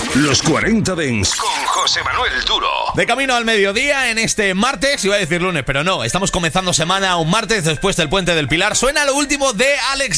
Los 40 Dents con José Manuel Duro. De camino al mediodía en este martes, iba a decir lunes, pero no, estamos comenzando semana un martes después del Puente del Pilar. Suena lo último de Alex